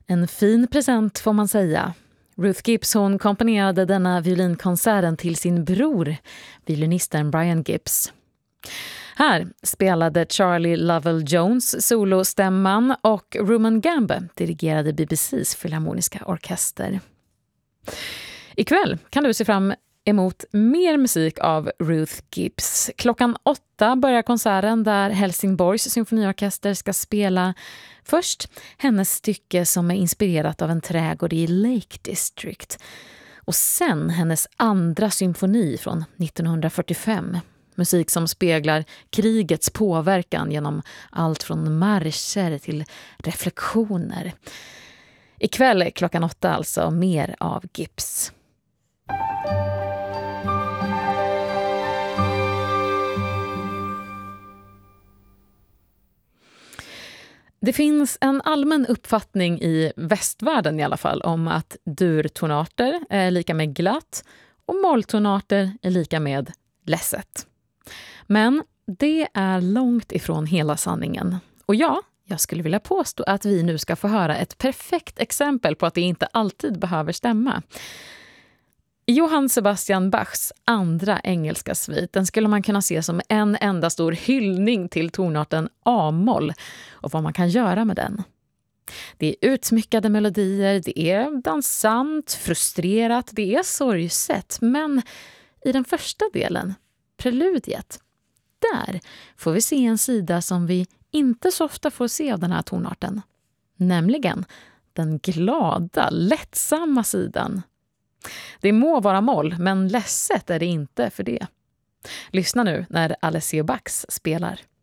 En fin present får man säga. Ruth Gibbs hon komponerade denna violinkonserten till sin bror, violinisten Brian Gibbs. Här spelade Charlie Lovell Jones solostämman och Rumen Gambe dirigerade BBCs filharmoniska orkester. Ikväll kan du se fram emot mer musik av Ruth Gibbs. 8:00 börjar konserten där Helsingborgs symfoniorkester ska spela först hennes stycke som är inspirerat av en trädgård i Lake District och sen hennes andra symfoni från 1945. Musik som speglar krigets påverkan genom allt från marscher till reflektioner. Ikväll 8:00 alltså mer av Gibbs. Det finns en allmän uppfattning i västvärlden i alla fall om att durtonarter är lika med glatt och molltonarter är lika med ledset. Men det är långt ifrån hela sanningen. Och jag skulle vilja påstå att vi nu ska få höra ett perfekt exempel på att det inte alltid behöver stämma. Johann Sebastian Bachs andra engelska svit, den skulle man kunna se som en enda stor hyllning till tonarten A-moll och vad man kan göra med den. Det är utsmyckade melodier, det är dansant, frustrerat, det är sorgset, men i den första delen, preludiet, där får vi se en sida som vi inte så ofta får se av den här tonarten. Nämligen den glada, lättsamma sidan. Det må vara moll, men ledset är det inte för det. Lyssna nu när Alessio Bach spelar.